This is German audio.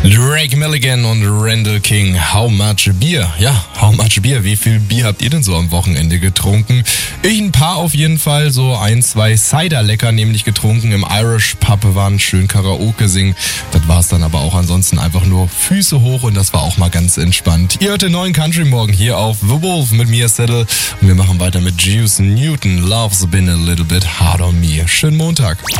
Drake Milligan und Randall King, How Much Beer? Ja, How Much Beer? Wie viel Bier habt ihr denn so am Wochenende getrunken? Ich ein paar auf jeden Fall, so 1, 2 Cider-Lecker nämlich getrunken. Im Irish Pub waren schön Karaoke singen. Das war's dann aber auch, ansonsten einfach nur Füße hoch und das war auch mal ganz entspannt. Ihr hört den neuen Country Morgen hier auf The Wolf mit mir, Settle. Und wir machen weiter mit Juice Newton. Love's been a little bit hard on me. Schönen Montag.